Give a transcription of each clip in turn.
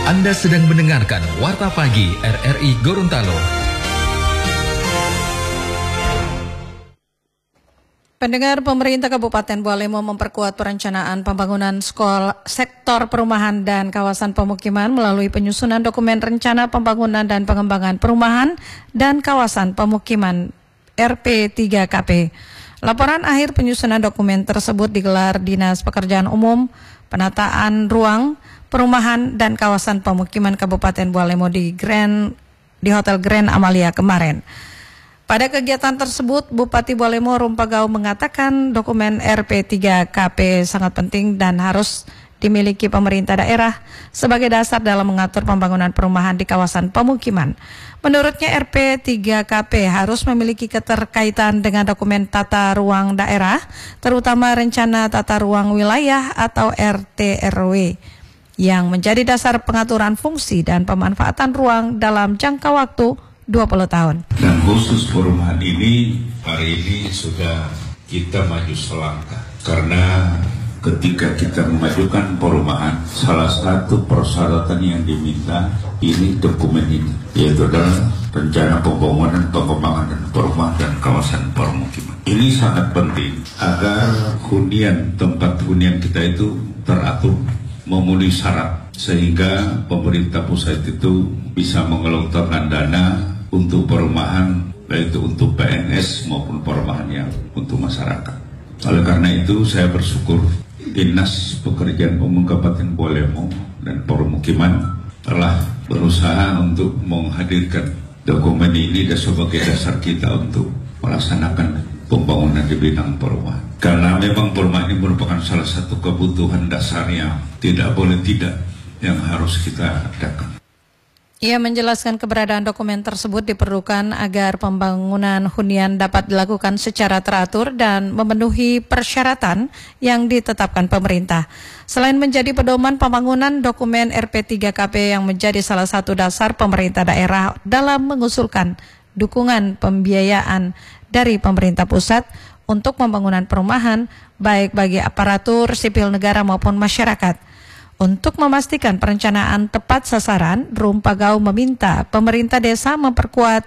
Anda sedang mendengarkan Warta Pagi RRI Gorontalo. Pendengar, pemerintah Kabupaten Bualemo memperkuat perencanaan pembangunan sektor perumahan dan kawasan pemukiman melalui penyusunan dokumen rencana pembangunan dan pengembangan perumahan dan kawasan pemukiman RP3KP. Laporan akhir penyusunan dokumen tersebut digelar Dinas Pekerjaan Umum, Penataan Ruang, Perumahan dan Kawasan Pemukiman Kabupaten Bualemo di Hotel Grand Amalia kemarin. Pada kegiatan tersebut, Bupati Bualemo Rumpagau mengatakan dokumen RP3KP sangat penting dan harus dimiliki pemerintah daerah sebagai dasar dalam mengatur pembangunan perumahan di kawasan pemukiman. Menurutnya RP3KP harus memiliki keterkaitan dengan dokumen tata ruang daerah, terutama rencana tata ruang wilayah atau RTRW, yang menjadi dasar pengaturan fungsi dan pemanfaatan ruang dalam jangka waktu 20 tahun. Dan khusus perumahan ini, hari ini sudah kita maju selangkah. Karena ketika kita memajukan perumahan, salah satu persyaratan yang diminta ini dokumen ini, yaitu adalah rencana pembangunan, pengembangan dan perumahan dan kawasan permukiman. Ini sangat penting agar tempat hunian kita itu teratur, memenuhi syarat, sehingga pemerintah pusat itu bisa mengelontorkan dana untuk perumahan, baik itu untuk PNS maupun perumahan yang untuk masyarakat. Oleh karena itu saya bersyukur Dinas Pekerjaan Umum Kabupaten Bualemo dan Permukiman telah berusaha untuk menghadirkan dokumen ini sebagai dasar kita untuk melaksanakan pembangunan di bidang perumahan. Karena memang perumahan ini merupakan salah satu kebutuhan dasarnya, tidak boleh tidak, yang harus kita adakan. Ia menjelaskan keberadaan dokumen tersebut diperlukan agar pembangunan hunian dapat dilakukan secara teratur dan memenuhi persyaratan yang ditetapkan pemerintah. Selain menjadi pedoman pembangunan, dokumen RP3KP yang menjadi salah satu dasar pemerintah daerah dalam mengusulkan dukungan pembiayaan dari pemerintah pusat untuk pembangunan perumahan, baik bagi aparatur sipil negara maupun masyarakat. Untuk memastikan perencanaan tepat sasaran, Rumpagau meminta pemerintah desa memperkuat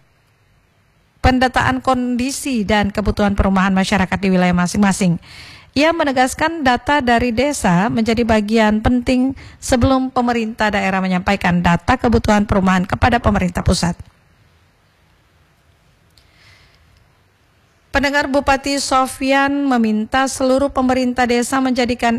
pendataan kondisi dan kebutuhan perumahan masyarakat di wilayah masing-masing. Ia menegaskan data dari desa menjadi bagian penting sebelum pemerintah daerah menyampaikan data kebutuhan perumahan kepada pemerintah pusat. Pendengar, Bupati Sofyan meminta seluruh pemerintah desa menjadikan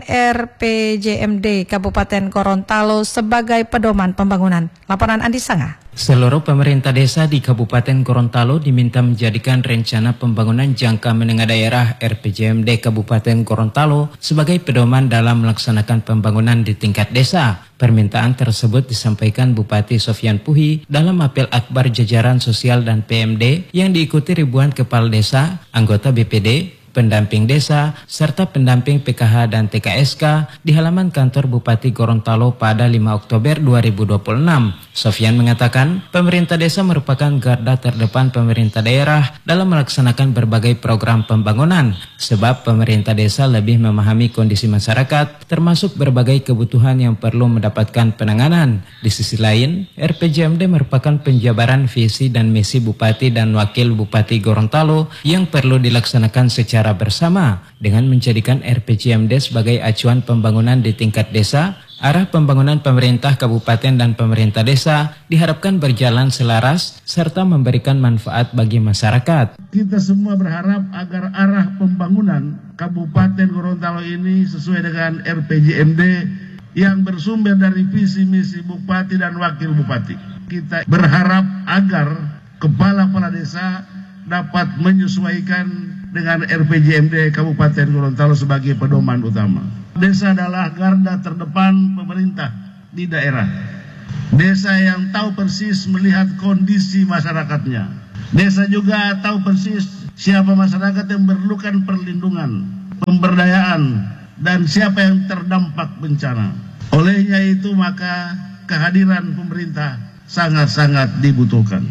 RPJMD Kabupaten Gorontalo sebagai pedoman pembangunan. Laporan Andi Sanga. Seluruh pemerintah desa di Kabupaten Gorontalo diminta menjadikan rencana pembangunan jangka menengah daerah RPJMD Kabupaten Gorontalo sebagai pedoman dalam melaksanakan pembangunan di tingkat desa. Permintaan tersebut disampaikan Bupati Sofyan Puhi dalam apel akbar jajaran sosial dan PMD yang diikuti ribuan kepala desa, anggota BPD, pendamping desa, serta pendamping PKH dan TKSK di halaman kantor Bupati Gorontalo pada 5 Oktober 2026. Sofyan mengatakan, pemerintah desa merupakan garda terdepan pemerintah daerah dalam melaksanakan berbagai program pembangunan, sebab pemerintah desa lebih memahami kondisi masyarakat, termasuk berbagai kebutuhan yang perlu mendapatkan penanganan. Di sisi lain, RPJMD merupakan penjabaran visi dan misi Bupati dan Wakil Bupati Gorontalo yang perlu dilaksanakan secara bersama dengan menjadikan RPJMD sebagai acuan pembangunan di tingkat desa. Arah pembangunan pemerintah kabupaten dan pemerintah desa diharapkan berjalan selaras serta memberikan manfaat bagi masyarakat. Kita semua berharap agar arah pembangunan Kabupaten Gorontalo ini sesuai dengan RPJMD yang bersumber dari visi misi Bupati dan Wakil Bupati. Kita berharap agar kepala desa dapat menyesuaikan dengan RPJMD Kabupaten Gorontalo sebagai pedoman utama. Desa adalah garda terdepan pemerintah di daerah. Desa yang tahu persis melihat kondisi masyarakatnya. Desa juga tahu persis siapa masyarakat yang memerlukan perlindungan, pemberdayaan, dan siapa yang terdampak bencana. Olehnya itu maka kehadiran pemerintah sangat-sangat dibutuhkan.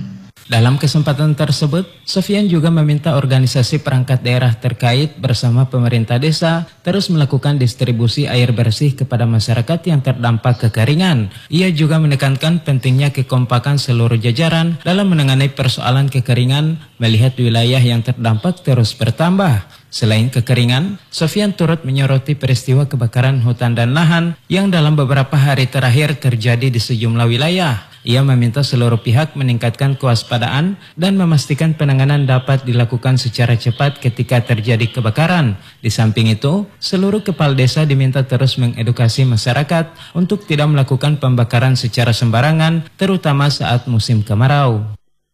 Dalam kesempatan tersebut, Sofian juga meminta organisasi perangkat daerah terkait bersama pemerintah desa terus melakukan distribusi air bersih kepada masyarakat yang terdampak kekeringan. Ia juga menekankan pentingnya kekompakan seluruh jajaran dalam menangani persoalan kekeringan melihat wilayah yang terdampak terus bertambah. Selain kekeringan, Sofian turut menyoroti peristiwa kebakaran hutan dan lahan yang dalam beberapa hari terakhir terjadi di sejumlah wilayah. Ia meminta seluruh pihak meningkatkan kewaspadaan dan memastikan penanganan dapat dilakukan secara cepat ketika terjadi kebakaran. Di samping itu, seluruh kepala desa diminta terus mengedukasi masyarakat untuk tidak melakukan pembakaran secara sembarangan, terutama saat musim kemarau.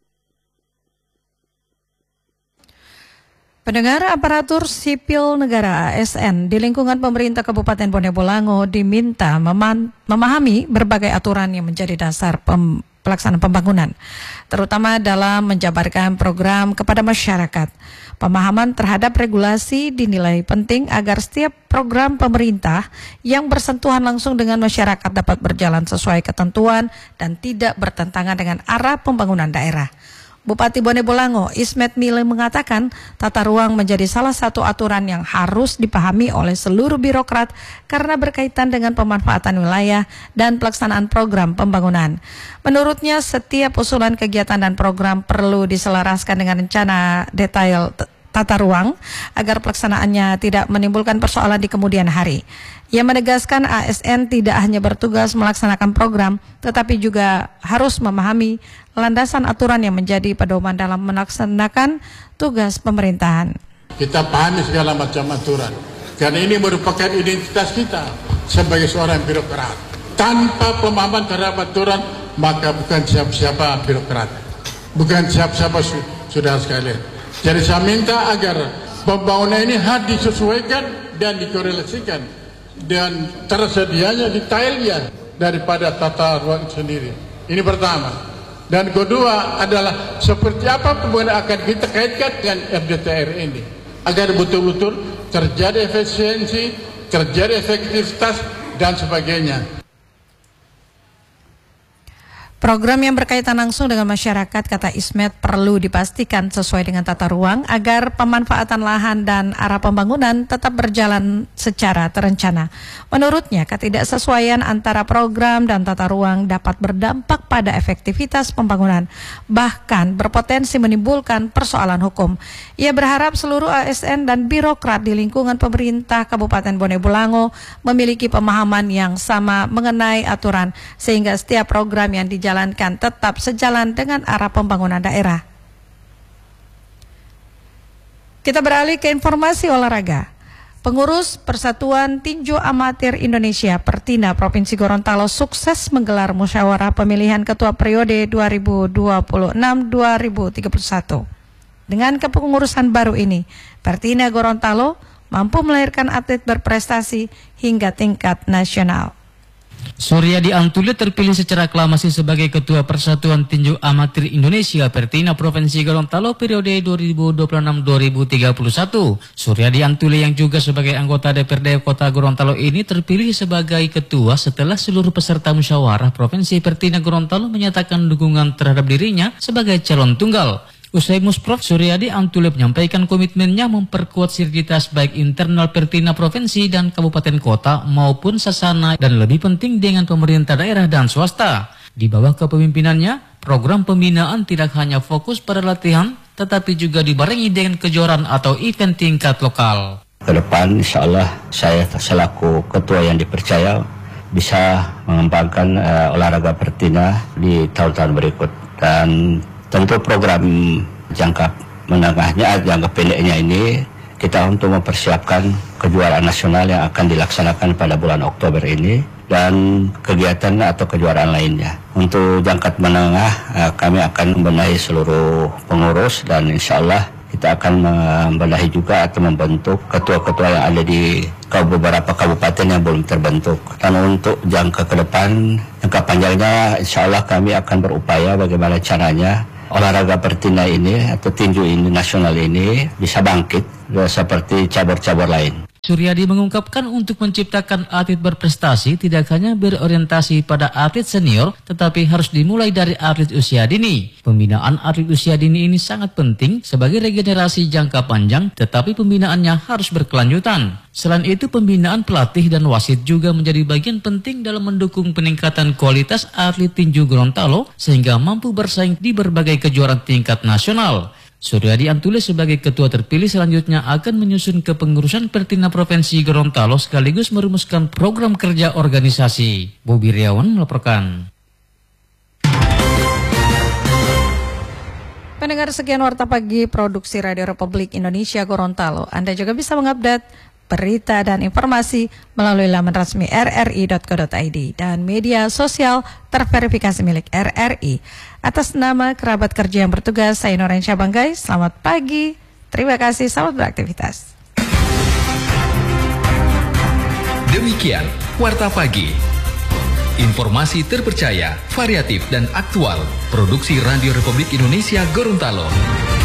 Pendengar, aparatur sipil negara ASN di lingkungan pemerintah Kabupaten Bone Bolango diminta memahami berbagai aturan yang menjadi dasar pelaksanaan pembangunan, terutama dalam menjabarkan program kepada masyarakat. Pemahaman terhadap regulasi dinilai penting agar setiap program pemerintah yang bersentuhan langsung dengan masyarakat dapat berjalan sesuai ketentuan dan tidak bertentangan dengan arah pembangunan daerah. Bupati Bone Bolango, Ismet Mile mengatakan tata ruang menjadi salah satu aturan yang harus dipahami oleh seluruh birokrat karena berkaitan dengan pemanfaatan wilayah dan pelaksanaan program pembangunan. Menurutnya, setiap usulan kegiatan dan program perlu diselaraskan dengan rencana detail tata ruang agar pelaksanaannya tidak menimbulkan persoalan di kemudian hari. Ia menegaskan ASN tidak hanya bertugas melaksanakan program, tetapi juga harus memahami landasan aturan yang menjadi pedoman dalam melaksanakan tugas pemerintahan. Kita pahami segala macam aturan, karena ini merupakan identitas kita sebagai seorang birokrat. Tanpa pemahaman terhadap aturan, maka bukan siapa-siapa birokrat, bukan siapa-siapa saudara sekalian. Jadi saya minta agar pembangunan ini harus disesuaikan dan dikorelasikan dan tersedianya detailnya daripada tata ruang sendiri. Ini pertama. Dan kedua adalah seperti apa pembangunan akan kita kaitkan dengan FDTR ini agar betul-betul terjadi efisiensi, terjadi efektivitas dan sebagainya. Program yang berkaitan langsung dengan masyarakat, kata Ismet, perlu dipastikan sesuai dengan tata ruang agar pemanfaatan lahan dan arah pembangunan tetap berjalan secara terencana. Menurutnya, ketidaksesuaian antara program dan tata ruang dapat berdampak pada efektivitas pembangunan, bahkan berpotensi menimbulkan persoalan hukum. Ia berharap seluruh ASN dan birokrat di lingkungan pemerintah Kabupaten Bone Bolango memiliki pemahaman yang sama mengenai aturan, sehingga setiap program yang dijalankan tetap sejalan dengan arah pembangunan daerah. Kita beralih ke informasi olahraga. Pengurus Persatuan Tinju Amatir Indonesia Pertina Provinsi Gorontalo sukses menggelar musyawarah pemilihan ketua periode 2026-2031. Dengan kepengurusan baru ini, Pertina Gorontalo mampu melahirkan atlet berprestasi hingga tingkat nasional. Suryadi Antule terpilih secara aklamasi sebagai Ketua Persatuan Tinju Amatir Indonesia Pertina Provinsi Gorontalo periode 2026-2031. Suryadi Antule yang juga sebagai anggota DPRD Kota Gorontalo ini terpilih sebagai ketua setelah seluruh peserta musyawarah Provinsi Pertina Gorontalo menyatakan dukungan terhadap dirinya sebagai calon tunggal. Usai Musprov, Suryadi Antule menyampaikan komitmennya memperkuat sinergitas baik internal Pertina Provinsi dan Kabupaten Kota maupun sasana dan lebih penting dengan pemerintah daerah dan swasta. Di bawah kepemimpinannya, program pembinaan tidak hanya fokus pada latihan, tetapi juga dibarengi dengan kejuaraan atau event tingkat lokal. Ke depan, insya Allah saya selaku ketua yang dipercaya bisa mengembangkan olahraga Pertina di tahun-tahun berikut. Dan tentu program jangka menengahnya, jangka pendeknya ini kita untuk mempersiapkan kejuaraan nasional yang akan dilaksanakan pada bulan Oktober ini dan kegiatan atau kejuaraan lainnya. Untuk jangka menengah kami akan membenahi seluruh pengurus dan insya Allah kita akan membenahi juga atau membentuk ketua-ketua yang ada di beberapa kabupaten yang belum terbentuk. Dan untuk jangka ke depan, jangka panjangnya insya Allah kami akan berupaya bagaimana caranya olahraga Pertina ini atau tinju ini nasional ini bisa bangkit seperti cabur-cabur lain. Suryadi mengungkapkan untuk menciptakan atlet berprestasi tidak hanya berorientasi pada atlet senior, tetapi harus dimulai dari atlet usia dini. Pembinaan atlet usia dini ini sangat penting sebagai regenerasi jangka panjang, tetapi pembinaannya harus berkelanjutan. Selain itu, pembinaan pelatih dan wasit juga menjadi bagian penting dalam mendukung peningkatan kualitas atlet tinju Gorontalo sehingga mampu bersaing di berbagai kejuaraan tingkat nasional. Suryadi Antule sebagai ketua terpilih selanjutnya akan menyusun kepengurusan Pertina Provinsi Gorontalo sekaligus merumuskan program kerja organisasi. Bobi Riawan melaporkan. Pendengar, sekian Warta Pagi Produksi Radio Republik Indonesia Gorontalo. Anda juga bisa mengupdate berita dan informasi melalui laman resmi rri.co.id dan media sosial terverifikasi milik RRI. Atas nama kerabat kerja yang bertugas, saya Norensyah Banggai. Selamat pagi, terima kasih, selamat beraktivitas. Demikian Warta Pagi. Informasi terpercaya, variatif dan aktual. Produksi Radio Republik Indonesia Gorontalo.